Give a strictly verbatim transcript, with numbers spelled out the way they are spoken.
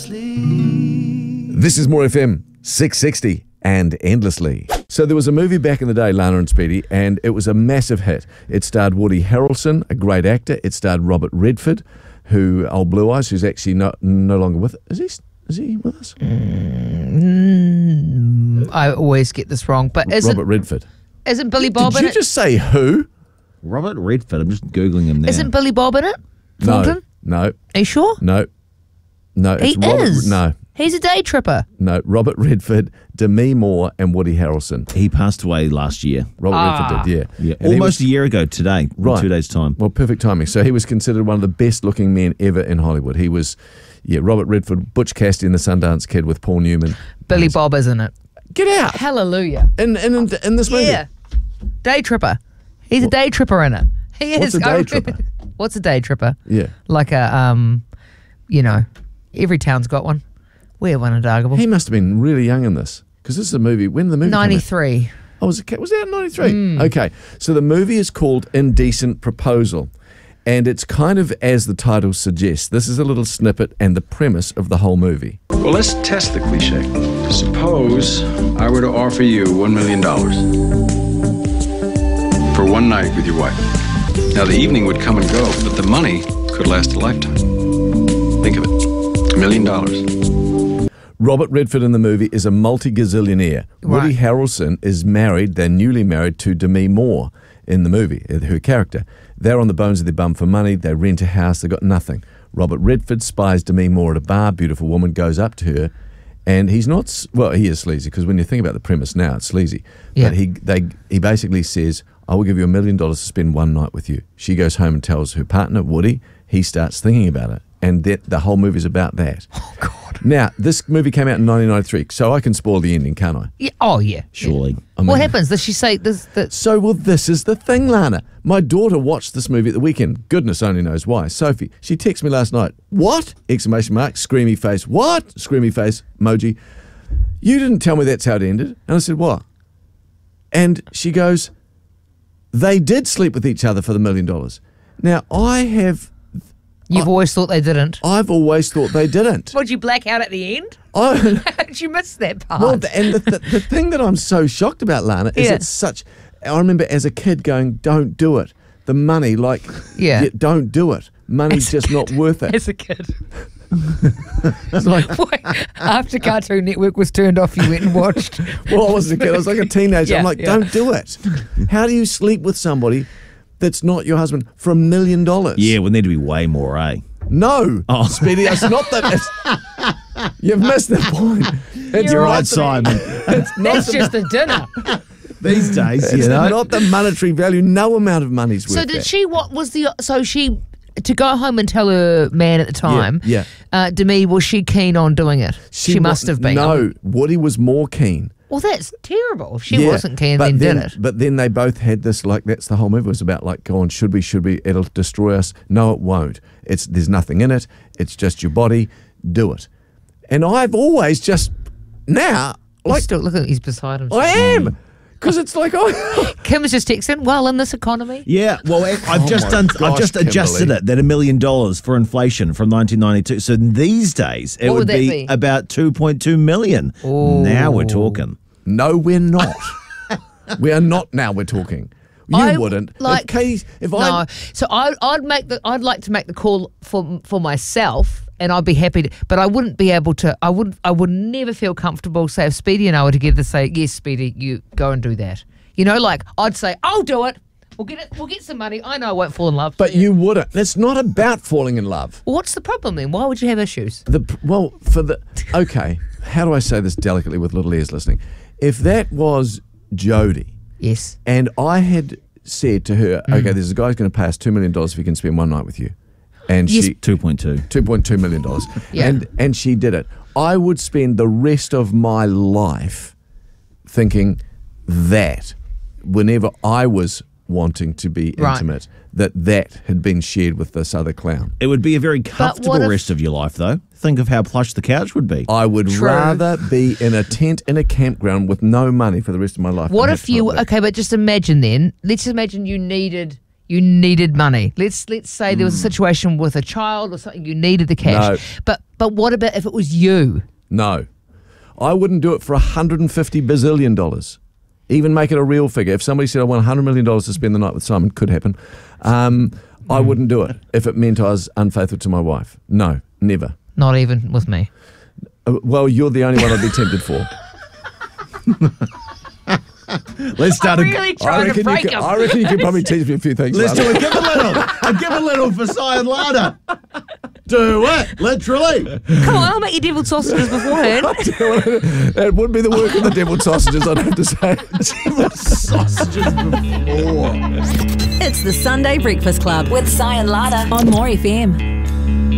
endlessly. This is More F M, six sixty and Endlessly. So there was a movie back in the day, Lana and Speedy, and it was a massive hit. It starred Woody Harrelson, a great actor. It starred Robert Redford, who, old Blue Eyes, who's actually no, no longer with us. Is he, is he with us? Mm, I always get this wrong, but isn't, Robert Redford. Isn't Billy Bob Did in you it? just say who? Robert Redford. I'm just Googling him now. Isn't Billy Bob in it? Thornton? No, no, Are you sure? no. No, He it's Robert, is. No, He's a day tripper. no. Robert Redford, Demi Moore, and Woody Harrelson. He passed away last year. Robert Ah. Redford did, yeah. Yeah, And he almost was- a year ago today, in Right. two days' time. Well, perfect timing. So he was considered one of the best-looking men ever in Hollywood. He was, yeah, Robert Redford, Butch Cassidy and the Sundance Kid with Paul Newman. Billy Bob is in it. Get out! Hallelujah. In, in, in, in this movie. Yeah. Day tripper. He's a day tripper in it. He What's is. a day Oh, tripper? What's a day tripper? Yeah. Like a, um, you know, every town's got one. We have one in Dargable. He must have been really young in this, because this is a movie. When did the movie come out? ninety-three. Oh, was it, was that in ninety-three? Mm. Okay. So the movie is called Indecent Proposal. And it's kind of, as the title suggests, this is a little snippet and the premise of the whole movie. Well, let's test the cliche. Suppose I were to offer you one million dollars for one night with your wife. Now, the evening would come and go, but the money could last a lifetime. Think of it. A million dollars. Robert Redford in the movie is a multi-gazillionaire. Right. Woody Harrelson is married, they're newly married to Demi Moore in the movie, her character. They're on the bones of their bum for money, they rent a house, they've got nothing. Robert Redford spies Demi Moore at a bar, beautiful woman, goes up to her, and he's not, s- well, he is sleazy, because when you think about the premise now, it's sleazy. Yeah. But he, they, he basically says, I will give you a million dollars to spend one night with you. She goes home and tells her partner, Woody, he starts thinking about it. And that the whole movie's about that. Oh, God. Now, this movie came out in nineteen ninety-three, so I can spoil the ending, can't I? Yeah. Oh, yeah. Surely. I mean- What happens? Does she say this? this So, well, this is the thing, Lana. My daughter watched this movie at the weekend. Goodness only knows why. Sophie, she texted me last night. What? Exclamation mark, screamy face. What? Screamy face, emoji. You didn't tell me that's how it ended. And I said, what? And she goes, they did sleep with each other for the million dollars. Now, I have, You've always thought they didn't. I've always thought they didn't. Would you black out at the end? I, How did you miss that part? Well, the- and the, the, the thing that I'm so shocked about, Lana, is Yeah. it's such. I remember as a kid going, "Don't do it." The money, like, Yeah. don't do it. Money's As a just not worth it. As a kid. It's like, Wait, after Cartoon Network was turned off, you went and watched. well, I wasn't a kid. I was like a teenager. I'm Yeah, like, yeah. don't do it. How do you sleep with somebody that's not your husband for a million dollars? Yeah, would need to be way more, eh? No, Oh. Speedy, it's not that. It's, you've missed the point. It's You're not right, the- Simon. It's not That's the, just a dinner. These days, it's you know. not the monetary value. No amount of money's worth So did that. she? What was the? So she to go home and tell her man at the time. yeah. Uh, Demi, was she keen on doing it? She, wa- must have been. No, Woody was more keen. Well, that's terrible. If she Yeah, wasn't keen, but then, did it. But then they both had this, like, that's the whole movie was about, like, go on, should we, should we, it'll destroy us. No, it won't. It's There's nothing in it. It's just your body. Do it. And I've always just, now, Like, like, still look at he's beside himself. I am. Because it's like, oh, Kim was just texting. Well, in this economy, Yeah, well, I've just my done. gosh, I've just adjusted Kimberly. it. That a million dollars for inflation from nineteen ninety-two. So these days it What would would that be, be? about two point two million. Now we're talking. no, we're not. we are not now, we're talking. You I wouldn't. like- if Katie, if no. I, So I, I'd make the. I'd like to make the call for for myself, and I'd be happy to. But I wouldn't be able to. I would. I would never feel comfortable. Say if Speedy and I were together, say yes, Speedy, you go and do that. You know, like I'd say, I'll do it. We'll get it. We'll get some money. I know I won't fall in love. but you wouldn't. It's not about falling in love. Well, what's the problem then? Why would you have issues? The well for the okay. How do I say this delicately with little ears listening? If that was Jodie, Yes. and I had said to her, Mm. okay, there's a guy who's going to pay us two million dollars if he can spend one night with you, and Yes. she Two point two. two point two million dollars, Yeah. and and she did it. I would spend the rest of my life thinking that whenever I was wanting to be Right. intimate, that that had been shared with this other clown. It would be a very comfortable if- rest of your life, though. Think of how plush the couch would be. I would True. rather be in a tent in a campground with no money for the rest of my life. What than if have to you? live there. Okay, but just imagine then. Let's just imagine you needed You needed money. Let's let's say there was a situation with a child or something. You needed the cash. No. But but what about if it was you? No. I wouldn't do it for one hundred fifty bazillion dollars. Even make it a real figure. If somebody said I want one hundred million dollars to spend the night with Simon, could happen, um, I wouldn't do it if it meant I was unfaithful to my wife. No, never. Not even with me. Uh, well, you're the only one I'd be tempted for. Let's start I'm a. really I trying to reckon, you break could, him. I reckon you could probably teach me a few things. Let's do Lana. it. Give a little. Uh, give a little for Cyan Lana. Do it, literally. Come on, I'll make you deviled sausages beforehand. It would be the work of the deviled sausages, I'd have to say. Sausages before. It's the Sunday Breakfast Club with Cyan Lada on More F M.